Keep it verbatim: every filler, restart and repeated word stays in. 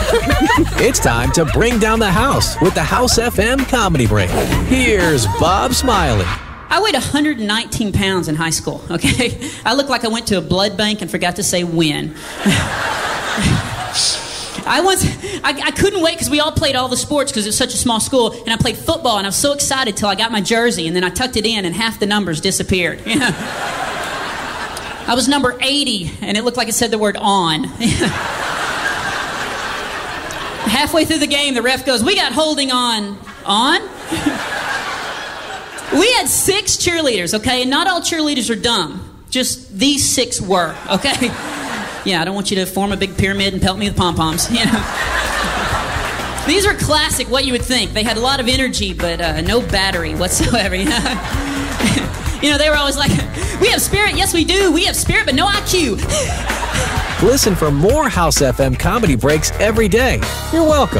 It's time to bring down the house with the House F M Comedy Break. Here's Bob Smiley. I weighed one hundred nineteen pounds in high school, okay? I looked like I went to a blood bank and forgot to say when. I once, I, I couldn't wait because we all played all the sports because it was such a small school, and I played football, and I was so excited till I got my jersey, and then I tucked it in, and half the numbers disappeared. You know? I was number eighty, and it looked like it said the word on. Halfway through the game, the ref goes, "We got holding on." On? We had six cheerleaders, okay? And not all cheerleaders are dumb. Just these six were, okay? Yeah, I don't want you to form a big pyramid and pelt me with pom-poms, you know? These are classic, what you would think. They had a lot of energy, but uh, no battery whatsoever, you know? You know, they were always like, "We have spirit, yes we do. We have spirit, but no I Q. Listen for more House F M Comedy Breaks every day. You're welcome.